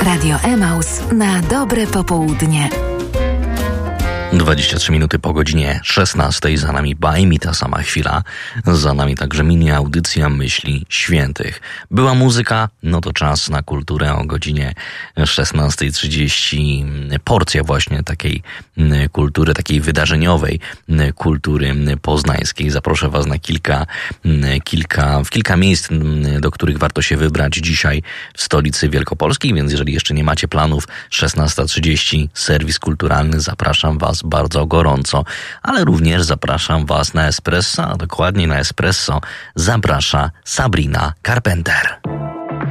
Radio Emaus na dobre popołudnie. 23 minuty po godzinie 16. Za nami bajmi ta sama chwila. Za nami także mini audycja Myśli Świętych. Była muzyka, no to czas na kulturę o godzinie 16:30. Porcja właśnie takiej kultury, takiej wydarzeniowej kultury poznańskiej. Zaproszę Was na kilka miejsc, do których warto się wybrać dzisiaj w stolicy wielkopolskiej, więc jeżeli jeszcze nie macie planów, 16:30 serwis kulturalny, zapraszam Was bardzo gorąco, ale również zapraszam Was na espresso, a dokładnie na espresso zaprasza Sabrina Carpenter.